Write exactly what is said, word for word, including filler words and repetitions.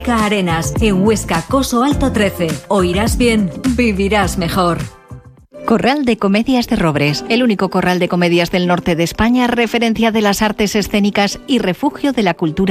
Arenas, en Huesca, Coso Alto trece. Oirás bien, vivirás mejor. Corral de Comedias de Robres, el único corral de comedias del norte de España, referencia de las artes escénicas y refugio de la cultura